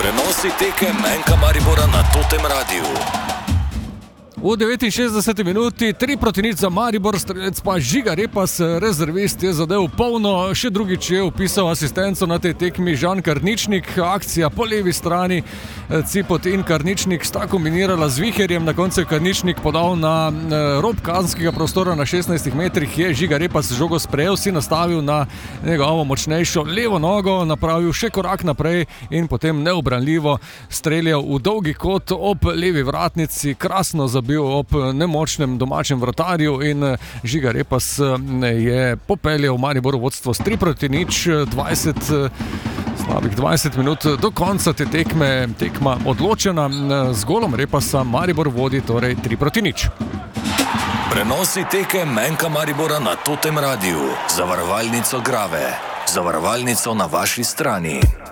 Prenosi tekem Enka Maribora na Totem Radiu. V 69. minuti 3-0 za Maribor, strelec pa Žiga Repas, rezervist je zadev polno, še drugič je vpisal asistenco na tej tekmi Žan Karničnik, akcija po levi strani, Cipot in Karničnik sta kombinirala z Viherjem, na koncu je Karničnik podal na rob kazenskega prostora na 16 metrih, je Žiga Repas žogo sprejel, si nastavil na njegovo močnejšo levo nogo, napravil še korak naprej in potem neubranljivo streljal v dolgi kot ob levi vratnici, krasno zabil ob nemočnem domačem vratarju in Žiga Repas je popeljal Maribor v vodstvo s 3-0, slabih 20 minut do konca te tekme, tekma odločena z golom Repasa, Maribor vodi torej 3-0. Prenosi tekem Enka Maribora na Totem Radiu, zavarovalnico Grave, zavarovalnico na vaši strani.